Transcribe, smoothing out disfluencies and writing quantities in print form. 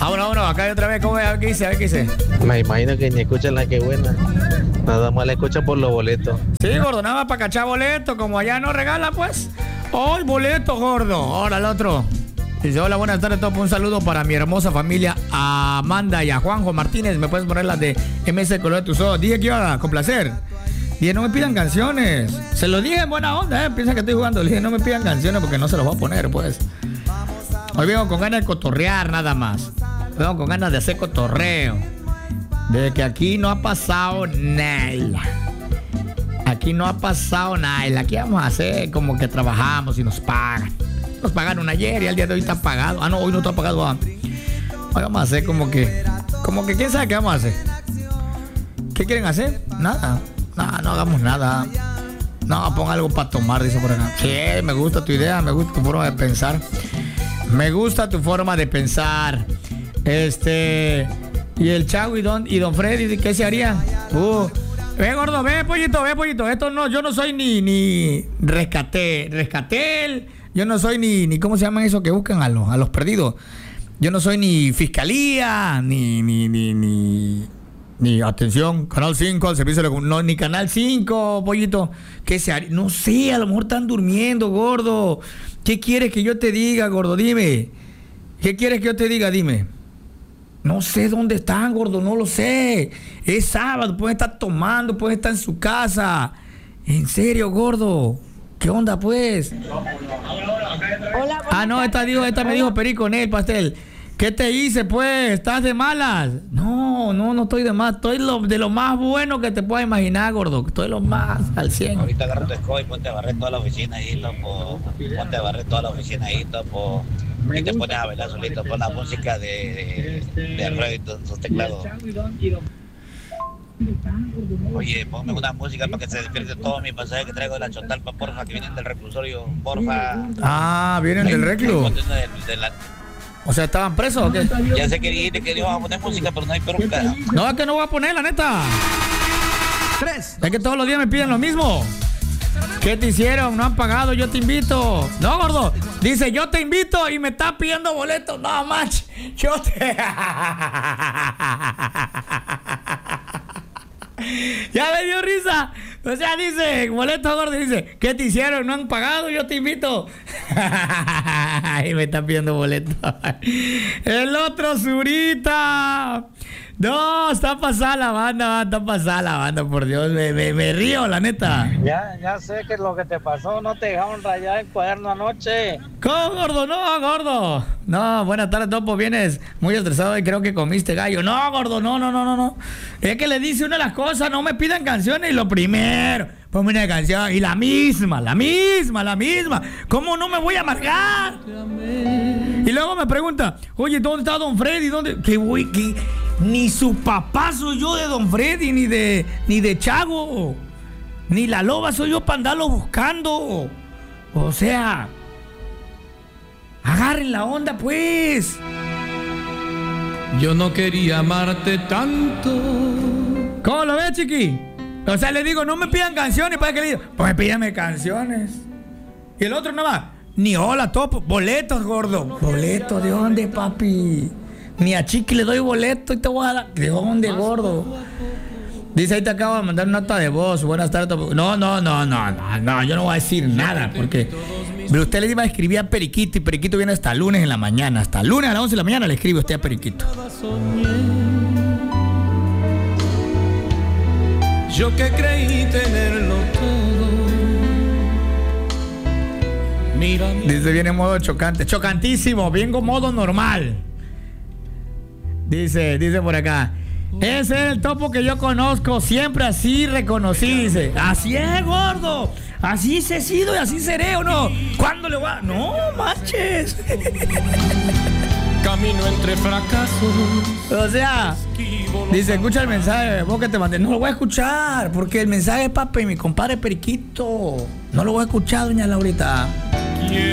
Vámonos, acá hay otra vez. ¿Cómo es? A ver qué dice, Me imagino que ni escuchan la que buena. Nada más la escuchan por los boletos. Sí, gordo, nada más para cachar boletos. Como allá no regala, pues. ¡Ay, boletos, gordo! Ahora el otro. Dice, hola, buenas tardes, topo. Un saludo para mi hermosa familia, a Amanda y a Juanjo Martínez. ¿Me puedes poner las de MS Color de tus ojos? Dije que iba a complacer. Dije, no me pidan canciones. Se lo dije en buena onda, piensa que estoy jugando. Le dije, no me pidan canciones porque no se los voy a poner, pues. Hoy vengo con ganas de cotorrear nada más. Vengo con ganas de hacer cotorreo. De que aquí no ha pasado nada. Aquí no ha pasado nada. Aquí vamos a hacer como que trabajamos y nos pagan. Nos pagaron ayer y al día de hoy está pagado. Ah, no, hoy no está pagado. Hoy vamos a hacer como que quién sabe qué vamos a hacer. ¿Qué quieren hacer? Nada. No hagamos nada. No, pon algo para tomar, dice por acá. Sí, me gusta tu idea, me gusta tu forma de pensar. Me gusta tu forma de pensar. Y el Chavo y Don Freddy, ¿qué se harían? Ve, gordo, ve, pollito. Esto no, yo no soy ni rescatel. Yo no soy ni ¿cómo se llaman esos que buscan a los perdidos? Yo no soy ni fiscalía, ni atención, Canal 5, al servicio de no, ni Canal 5, pollito. ¿Qué se haría? No sé, a lo mejor están durmiendo, gordo. ¿Qué quieres que yo te diga, gordo? Dime. ¿Qué quieres que yo te diga? Dime. No sé dónde están, gordo, no lo sé. Es sábado, pueden estar tomando, pueden estar en su casa. En serio, gordo. ¿Qué onda, pues? Hola, no, esta me dijo Perico en el pastel. ¿Qué te hice, pues? ¿Estás de malas? No estoy de malas. Estoy de lo más bueno que te puedas imaginar, gordo. Estoy lo más al 100. Ahorita agarra tu escoba y ponte a barrer toda la oficina ahí, loco. Ponte a barrer toda la oficina ahí, topo. Y te pones a bailar solito con la música de Alfredo y sus teclados. Oye, ponme una música para que se despierte todo mi pasaje que traigo de la Chontalpa, porfa, que vienen del reclusorio, porfa. Ah, vienen del reclu. O sea, ¿estaban presos o qué? Ya sé que dijiste que íbamos a poner música, pero no hay bronca. No, es que no voy a poner, la neta. 3. Es que todos los días me piden lo mismo. ¿Qué te hicieron? No han pagado, yo te invito. No, gordo. Dice, yo te invito y me está pidiendo boletos. No, match. Yo te... Ya me dio risa. O sea, dice, boleto gordo, dice, ¿qué te hicieron? ¿No han pagado? Yo te invito. Y me está pidiendo boleto. El otro Zurita. No, está pasada la banda, por Dios, me río, la neta. Ya sé que lo que te pasó, no te dejaron rayar el cuaderno anoche. ¿Cómo, gordo? No, gordo. No, buenas tardes, topo, vienes muy estresado y creo que comiste gallo. No, gordo, no. Es que le dice una de las cosas, no me pidan canciones y lo primero, ponme una canción y la misma. ¿Cómo no me voy a amargar? Y luego me pregunta, oye, ¿dónde está Don Freddy? ¿Dónde? Que ni su papá soy yo de Don Freddy, ni de Chago, ni la loba soy yo para andarlo buscando. O sea, agarren la onda, pues. Yo no quería amarte tanto. ¿Cómo lo ves, chiqui? O sea, le digo, no me pidan canciones, para que le diga, pues pídame canciones. Y el otro nada más, ni hola, topo, boletos, gordo. ¿Boletos de dónde, papi? Ni a Chiqui le doy boleto y te voy a dar. ¿De dónde, gordo? Dice, ahí te acabo de mandar una nota de voz. Buenas tardes. No, yo no voy a decir nada, porque usted le iba a escribir a Periquito y Periquito viene hasta lunes en la mañana. Hasta lunes a las 11 de la mañana le escribe usted a Periquito. Yo que creí tenerlo todo. Mira. Dice, viene en modo chocante. Chocantísimo, vengo modo normal. Dice por acá, ese es el topo que yo conozco, siempre así reconocí, dice. Así es, gordo, así se he sido y así seré, ¿o no? ¿Cuándo le voy a...? No, manches. Camino entre fracasos. O sea, dice, escucha el mensaje, vos que te mandé. No lo voy a escuchar, porque el mensaje es para mi compadre Periquito. No lo voy a escuchar, doña Laurita.